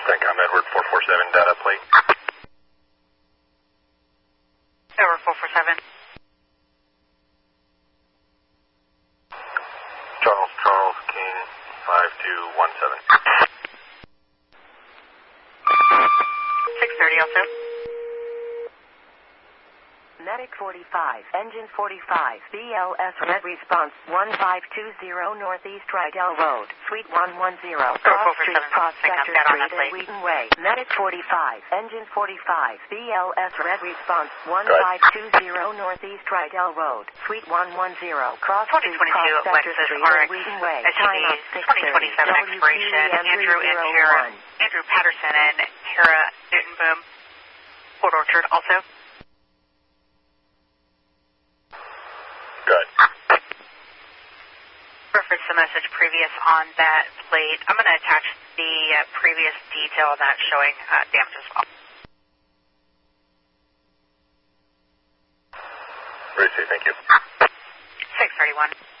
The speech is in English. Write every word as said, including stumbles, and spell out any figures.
CENTCOM Edward four four seven data plate. Over four four seven. Charles Charles King five two one seven. six thirty also. Medic forty-five, Engine forty-five, B L S Red Response one five two zero Northeast Rydell Road, Suite one one zero, Cross Street, Prospector Street and Wheaton Way. Medic forty-five, Engine forty-five, B L S Red Response one five two zero Northeast Rydell Road, Suite one one zero, Cross Street, Prospector Street and Wheaton Way. Time up six thirty, W P Andrew and Tara, Andrew Patterson and Tara Newton-Boom, Port Orchard also. Good. Reference the message previous on that plate. I'm going to attach the uh, previous detail of that showing uh, damage as well. Ready, thank you. six thirty-one.